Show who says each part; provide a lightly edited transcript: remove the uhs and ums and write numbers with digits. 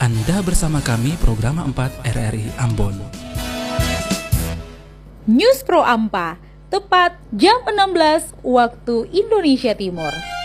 Speaker 1: Anda bersama kami program 4 RRI Ambon.
Speaker 2: News Pro Ampa, tepat jam 16 waktu Indonesia Timur.